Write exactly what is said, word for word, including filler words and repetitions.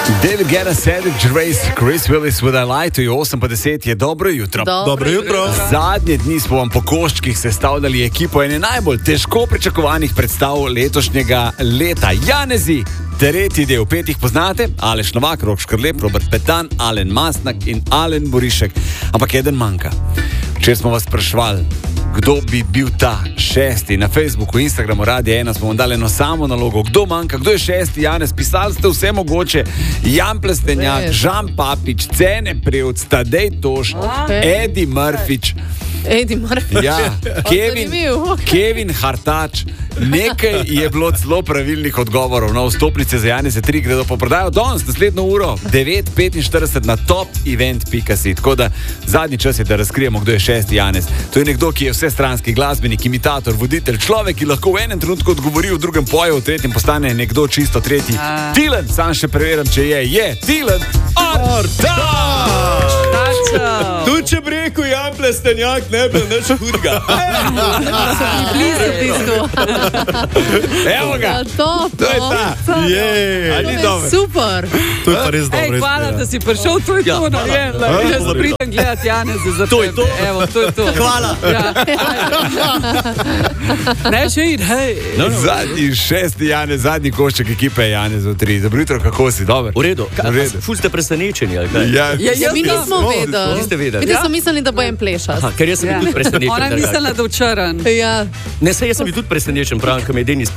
David Guetta, Cedric Grace, Chris Willis with I Lie to You, osem pa deset je dobro jutro. Dobro, dobro jutro. Zadnje dni smo vam po koščkih sestavljali ekipo ene najbolj težko pričakovanih predstav letošnjega leta. Janezi, tretji del, pet jih poznate, Aleš Novak, Rok Škrlep, Robert Petan, Alen Mastnak in Alen Borišek. Ampak eden manjka. Včeraj smo vas spraševali, kdo bi bil ta šesti. Na Facebooku, Instagramu, Radia ena smo vam dali eno samo nalogo. Kdo manjka, kdo je šesti Janez? Pisali ste vse mogoče. Jan Plestenjak, Žan Papič, Cene Prevc, Tadej Toš, Edi Mrfič. Edi Mrfič. Ja, Kevin, Kevin Hartač. Nekaj je bilo celo pravilnih odgovorov. Na vstopnice za Janeze tri gredo po prodajo danes, naslednjo uro, devet petinštirideset na top event pika si. Tako da zadnji čas je, da razkrijemo, kdo je šesti Janez. To je nekdo, ki je vsestranski glasbenik, imitator, voditelj, človek, ki lahko v enem trenutku odgovori, v drugem poje, v tretjem postane nekdo čisto tretji. A... Tilen, sam še preverim, če je, je Tilen Artač! Tu če bi rekel Jan Plestenjak, ne bi nič hudega. Blizu, blizu. Evo ga. Top, to je ta. Je. Ali ni dobro? Super. To je pa res dobro. Ej, hvala, da si prišel, to je to, da vem. Jaz pridem gledati Janeze za to. To je to. Evo, to je to. Hvala. Ne, še id, hej. Zadnji šesti Janez, zadnji košček ekipe je Janez v tri. Dobro jutro, kako si? Dober? V redu. Ful ste presenečeni, ali kaj? Ja, ja, mi nismo vedeli. Niste vedeli. Mi so mislili, da bo en plešast. Aha, ker jaz sem bil tudi presenečen. Ona je mislila, da včeran. Ja. Ne, saj jaz sem bil tudi presenečen, pravim, ko me je Denis